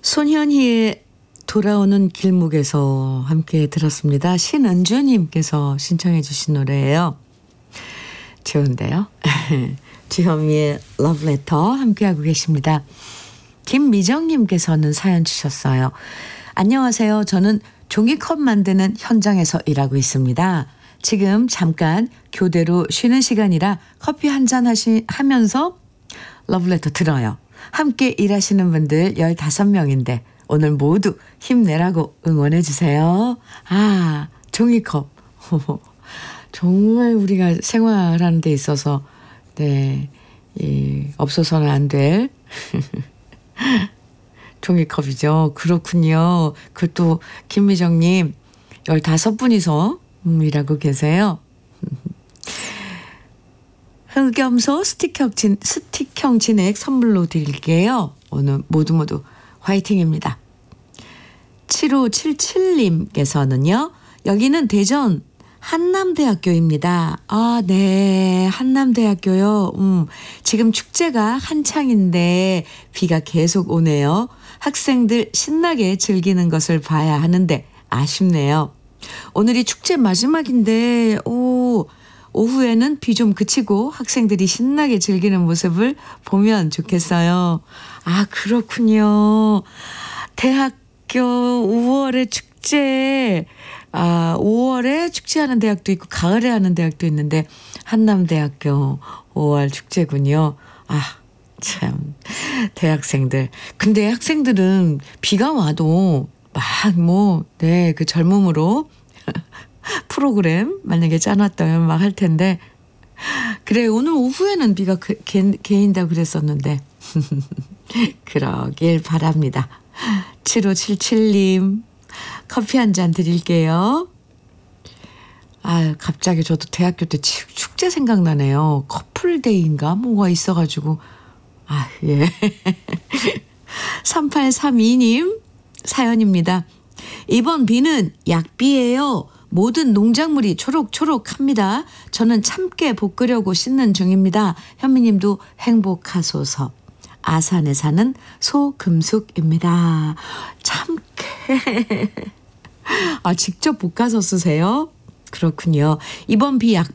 손현희의 돌아오는 길목에서 함께 들었습니다. 신은주님께서 신청해 주신 노래예요. 좋은데요. 주현미의 러브레터 함께하고 계십니다. 김미정님께서는 사연 주셨어요. 안녕하세요. 저는 종이컵 만드는 현장에서 일하고 있습니다. 지금 잠깐 교대로 쉬는 시간이라 커피 한잔 하면서 러브레터 들어요. 함께 일하시는 분들 15명인데 오늘 모두 힘내라고 응원해 주세요. 아, 종이컵. 정말 우리가 생활하는 데 있어서 네, 없어서는 안 될 종이컵이죠. 그렇군요. 그것도 김미정님 15분이서 일하고 계세요. 흑염소 스틱형 진액 선물로 드릴게요. 오늘 모두 화이팅입니다. 7577님께서는요. 여기는 대전 한남대학교입니다. 아, 네. 한남대학교요. 지금 축제가 한창인데 비가 계속 오네요. 학생들 신나게 즐기는 것을 봐야 하는데 아쉽네요. 오늘이 축제 마지막인데 오후에는 비 좀 그치고 학생들이 신나게 즐기는 모습을 보면 좋겠어요. 아, 그렇군요. 대학교 5월에 축제, 5월에 축제하는 대학도 있고 가을에 하는 대학도 있는데 한남대학교 5월 축제군요. 아, 참 대학생들. 근데 학생들은 비가 와도 막 그 젊음으로 프로그램 만약에 짜놨다면 막 할 텐데 그래 오늘 오후에는 비가 개인다고 그랬었는데 그러길 바랍니다. 7577님 커피 한 잔 드릴게요. 아, 갑자기 저도 대학교 때 축제 생각나네요. 커플데이인가 뭐가 있어가지고 아, 예. 3832님 사연입니다. 이번 비는 약비예요. 모든 농작물이 초록초록합니다. 저는 참깨 볶으려고 씻는 중입니다. 현미님도 행복하소서. 아산에 사는 소금숙입니다. 참깨. 아, 직접 볶아서 쓰세요? 그렇군요. 이번 비